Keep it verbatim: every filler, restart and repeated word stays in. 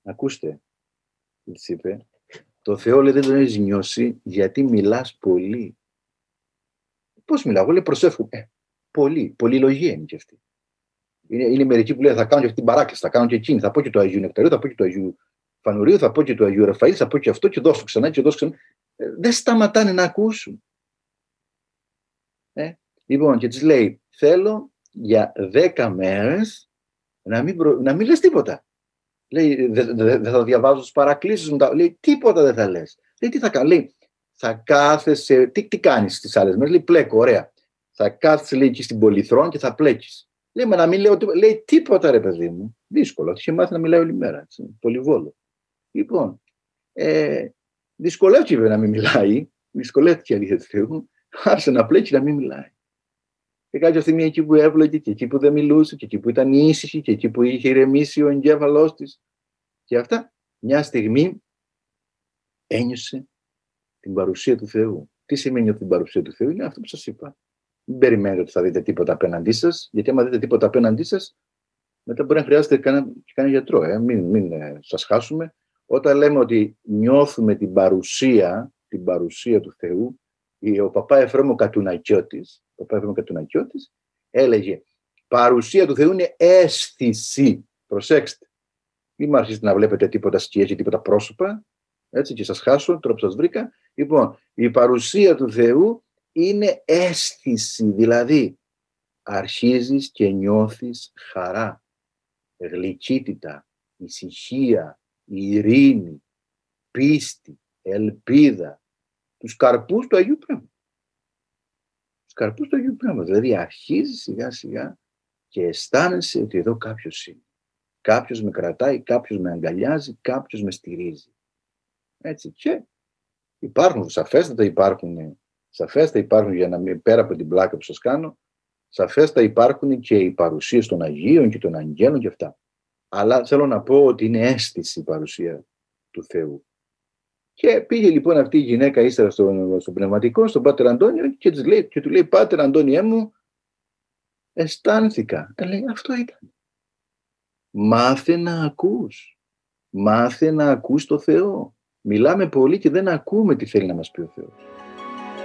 ακούστε, της είπε, το Θεό λέει δεν τον έχεις νιώσει γιατί μιλάς πολύ. Πώς μιλάω, εγώ λέει προσεύχομαι. Ε, πολύ, πολυλογία είναι και αυτή. Είναι, είναι μερικοί που λέει θα κάνω και αυτή την παράκληση, θα κάνω και εκείνη, θα πω και το Αγίου Νεκταρίου, θα πω και το Αγίου Φανουρίου, θα πω και το Αγίου Ραφαήλ, θα πω και αυτό και δώσω ξανά και δώσω ξανά. Ε, δεν σταματάνε να ακούσουν. Ε, λοιπόν, και της λέει, θέλω για δέκα μέρες να μην, προ... να μην λες τίποτα. Λέει, δεν δε, δε θα διαβάζω τις παρακλήσεις μου. Λέει, τίποτα δεν θα λες. Λέει, τι θα κάνω. Λέει, θα κάθεσαι, τι, τι κάνεις τις άλλες μέρες. Λέει, πλέκω, ωραία. Θα κάθεσαι, λέει, εκεί στην Πολυθρόν και θα πλέκεις. Λέει, μα να μην λέω τίποτα. Λέει, τίποτα ρε παιδί μου. Δύσκολο. Είχε μάθει να μιλάει όλη μέρα. Έτσι, πολυβόλο. Λοιπόν, ε, δυσκολεύτηκε να μην μιλάει. Δυσκολεύτηκε αλήθεια του Θεού. Άρχισε να πλέκει να μην μιλάει. Και κάποια στιγμή εκεί που έβλεπε και εκεί που δεν μιλούσε και εκεί που ήταν ήσυχη και εκεί που είχε ηρεμήσει ο εγκέφαλός της και αυτά, μια στιγμή ένιωσε την παρουσία του Θεού. Τι σημαίνει ότι την παρουσία του Θεού? Είναι αυτό που σας είπα. Μην περιμένετε ότι θα δείτε τίποτα απέναντί σας, γιατί άμα δείτε τίποτα απέναντί σας, μετά μπορεί να χρειάζεται κανένα, κανένα γιατρό. Ε. Μην, μην ε, σας χάσουμε. Όταν λέμε ότι νιώθουμε την παρουσία, την παρουσία του Θεού, ο παπά Εφραίμ Κατουνακιώτης, ο παπά Εφραίμ Κατουνακιώτης έλεγε παρουσία του Θεού είναι αίσθηση. Προσέξτε. Μην μ' αρχίσετε να βλέπετε τίποτα σκιές και τίποτα πρόσωπα, έτσι, και σας χάσω, τώρα που σας βρήκα. Λοιπόν, η παρουσία του Θεού είναι αίσθηση, δηλαδή αρχίζεις και νιώθεις χαρά, γλυκύτητα, ησυχία, ειρήνη, πίστη, ελπίδα, τους καρπούς του Αγίου Πνεύματος. Τους καρπούς του Αγίου Πνεύματος, δηλαδή αρχίζεις σιγά σιγά και αισθάνεσαι ότι εδώ κάποιος είναι. Κάποιος με κρατάει, κάποιος με αγκαλιάζει, κάποιος με στηρίζει. Έτσι, και υπάρχουν, σαφέστατα υπάρχουν, σαφέστατα υπάρχουν, για να μην, πέρα από την πλάκα που σας κάνω, σαφέστατα υπάρχουν και οι παρουσίες των Αγίων και των Αγγέλων και αυτά. Αλλά θέλω να πω ότι είναι αίσθηση η παρουσία του Θεού. Και πήγε λοιπόν αυτή η γυναίκα ύστερα στον, στον πνευματικό, στον Πάτερ Αντώνιο και, της λέει, και του λέει, Πάτερ Αντώνιέ μου, αισθάνθηκα. Ε, λέει, αυτό ήταν. Μάθε να ακούς. Μάθε να ακούς το Θεό. Μιλάμε πολύ και δεν ακούμε τι θέλει να μας πει ο Θεός.